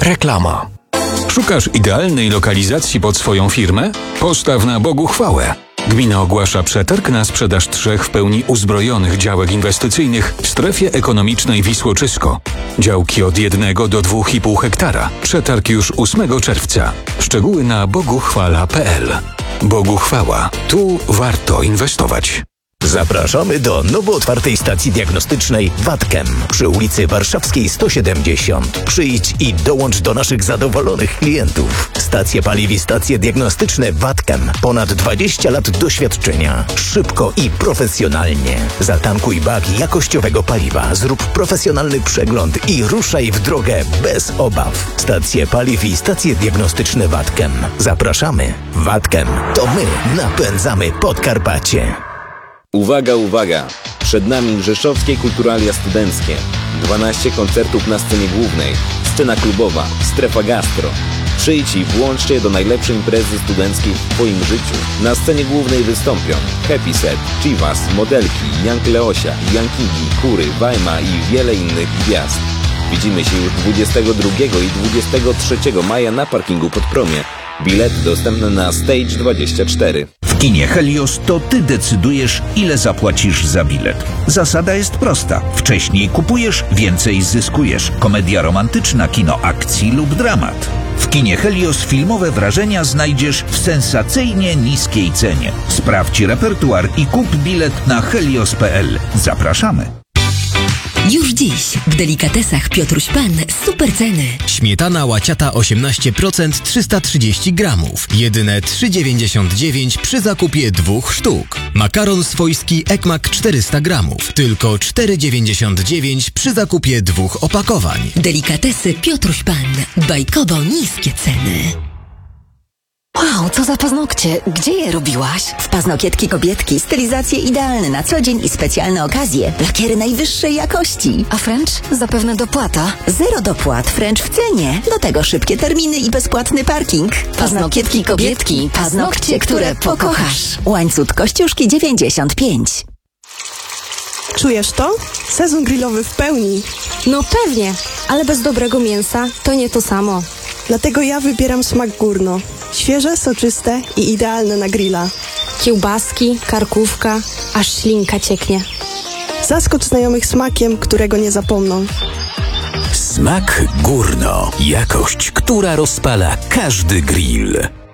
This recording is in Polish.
Reklama. Szukasz idealnej lokalizacji pod swoją firmę? Postaw na Bogu chwałę. Gmina ogłasza przetarg na sprzedaż 3 w pełni uzbrojonych działek inwestycyjnych w strefie ekonomicznej Wisłoczysko. Działki od 1 do 2,5 hektara. Przetarg już 8 czerwca. Szczegóły na boguchwala.pl. Bogu chwała. Tu warto inwestować. Zapraszamy do nowo otwartej stacji diagnostycznej Watkem przy ulicy Warszawskiej 170. Przyjdź i dołącz do naszych zadowolonych klientów. Stacje paliw i stacje diagnostyczne Watkem. Ponad 20 lat doświadczenia. Szybko i profesjonalnie. Zatankuj bak jakościowego paliwa, zrób profesjonalny przegląd i ruszaj w drogę bez obaw. Stacje paliw i stacje diagnostyczne Watkem. Zapraszamy. Watkem. To my napędzamy Podkarpacie. Uwaga, uwaga! Przed nami rzeszowskie kulturalia studenckie. 12 koncertów na scenie głównej, scena klubowa, strefa gastro. Przyjdź i włącz się do najlepszej imprezy studenckiej w Twoim życiu. Na scenie głównej wystąpią Happy Set, Chivas, Modelki, Young Leosia, Young Kingi, Kury, Wajma i wiele innych gwiazd. Widzimy się już 22 i 23 maja na parkingu pod Promie. Bilety dostępne na Stage 24. W kinie Helios to ty decydujesz, ile zapłacisz za bilet. Zasada jest prosta. Wcześniej kupujesz, więcej zyskujesz. Komedia romantyczna, kino akcji lub dramat. W kinie Helios filmowe wrażenia znajdziesz w sensacyjnie niskiej cenie. Sprawdź repertuar i kup bilet na helios.pl. Zapraszamy. Już dziś w delikatesach Piotruś Pan super ceny. Śmietana łaciata 18% 330 gramów. Jedyne 3,99 przy zakupie 2 sztuk. Makaron swojski Ekmak 400 gramów. Tylko 4,99 przy zakupie 2 opakowań. Delikatesy Piotruś Pan. Bajkowo niskie ceny. Wow, co za paznokcie. Gdzie je robiłaś? W Paznokietki Kobietki stylizacje idealne na co dzień i specjalne okazje. Lakiery najwyższej jakości. A French? Zapewne dopłata. 0 dopłat, French w cenie. Do tego szybkie terminy i bezpłatny parking. Paznokietki Kobietki. Paznokcie, które pokochasz. Łańcuch Kościuszki 95. Czujesz to? Sezon grillowy w pełni. No pewnie, ale bez dobrego mięsa to nie to samo. Dlatego ja wybieram smak Górno. Świeże, soczyste i idealne na grilla. Kiełbaski, karkówka, aż ślinka cieknie. Zaskocz znajomych smakiem, którego nie zapomną. Smak Górno. Jakość, która rozpala każdy grill.